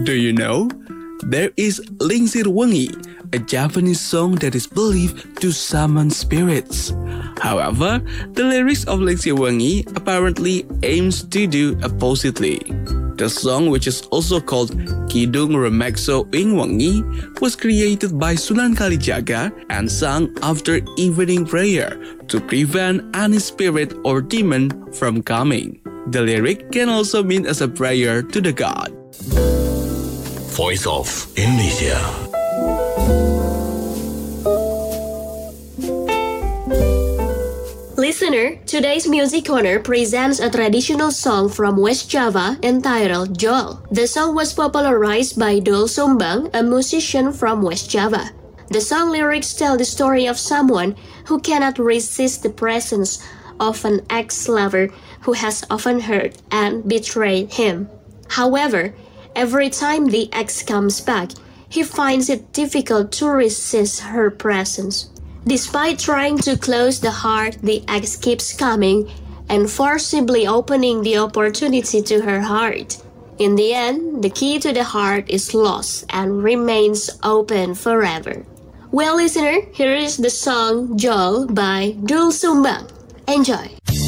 Do you know? There is Lingsir Wengi, a Japanese song that is believed to summon spirits. However, the lyrics of Lingsir Wengi apparently aims to do oppositely. The song, which is also called Kidung Remekso Ing Wengi, was created by Sunan Kalijaga and sung after evening prayer to prevent any spirit or demon from coming. The lyric can also mean as a prayer to the god. Voice of Indonesia. Listener, today's Music Corner presents a traditional song from West Java entitled Jol. The song was popularized by Doel Sumbang, a musician from West Java. The song lyrics tell the story of someone who cannot resist the presence of an ex-lover who has often hurt and betrayed him. However, every time the ex comes back, he finds it difficult to resist her presence. Despite trying to close the heart, the ex keeps coming and forcibly opening the opportunity to her heart. In the end, the key to the heart is lost and remains open forever. Well, listener, here is the song Jol by Doel Sumbang. Enjoy!